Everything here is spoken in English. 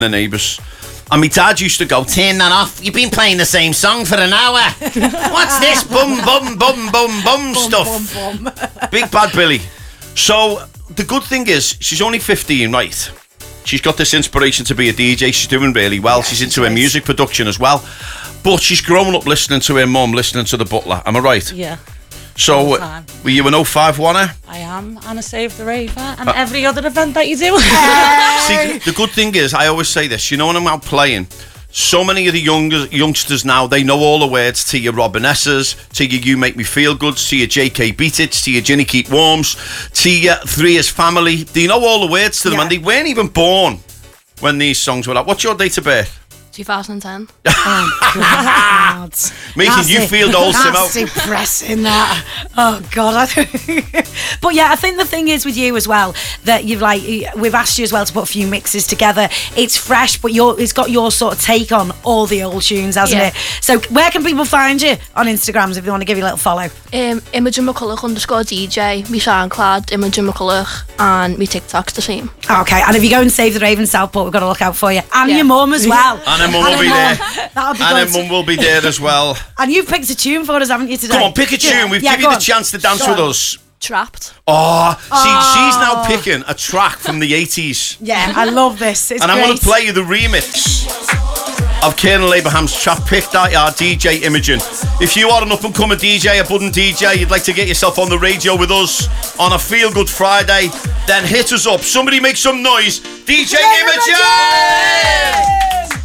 the neighbours. And my dad used to go, turn that off. You've been playing the same song for an hour. What's this bum, bum, bum, bum, bum stuff? Bum, bum. Big Bad Billy. So, the good thing is, she's only 15, right? She's got this inspiration to be a DJ. She's doing really well. Yeah, she's into her music production as well. But she's grown up listening to her mum, listening to The Butler. Am I right? Yeah. So, were you an 05 winner? I am, and I Save the Raver, and every other event that you do. See, the good thing is, I always say this, you know, when I'm out playing, so many of the youngsters now, they know all the words to your Robin S's, to your You Make Me Feel Good, to your JK Beat It, to your Ginny Keep Warms, to your Three Is Family. They know all the words to them, and they weren't even born when these songs were out. What's your date of birth? 2010. Oh, God. Making you feel old, Simo. That's depressing, that. Oh, God. But yeah, I think the thing is with you as well, that we've asked you as well to put a few mixes together. It's fresh, but it's got your sort of take on all the old tunes, hasn't it? So where can people find you on Instagrams if they want to give you a little follow? Imogen McCulloch _DJ, my SoundCloud, Imogen McCulloch, and my TikTok's the same. Okay, and if you go and Save the Raven Southport, we've got to look out for you. And your mum as well. And her mum will be there. That'll be And good. her mum will be there as well. And you've picked a tune for us, haven't you, today? Come on, pick a tune. We've given you the chance to dance with us. Trapped. Oh, see, she's now picking a track from the 80s. Yeah, I love this. It's and great. I'm going to play you the remix of Kieran Abraham's track picked out our DJ Imogen. If you are an up-and-coming DJ, a budding DJ, you'd like to get yourself on the radio with us on a Feel Good Friday, then hit us up. Somebody make some noise. DJ Imogen!